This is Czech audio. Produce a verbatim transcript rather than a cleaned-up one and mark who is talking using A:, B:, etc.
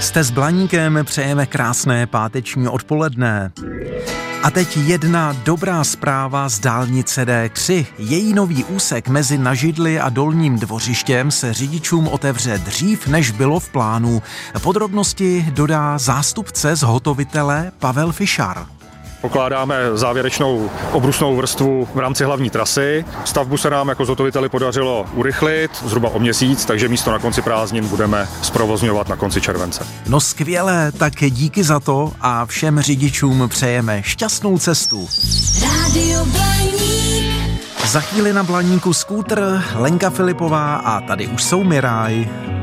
A: Jste s Blaníkem, přejeme krásné páteční odpoledne. A teď jedna dobrá zpráva z dálnice D tři. Její nový úsek mezi Nažidly a Dolním Dvořištěm se řidičům otevře dřív, než bylo v plánu. Podrobnosti dodá zástupce zhotovitele Pavel Fišar.
B: Pokládáme závěrečnou obrusnou vrstvu v rámci hlavní trasy. Stavbu se nám jako zhotoviteli podařilo urychlit zhruba o měsíc, takže místo na konci prázdnin budeme zprovozňovat na konci července.
A: No skvělé, tak díky za to a všem řidičům přejeme šťastnou cestu. Rádio Blaník. Za chvíli na Blaníku skútr, Lenka Filipová a tady už jsou Miraj.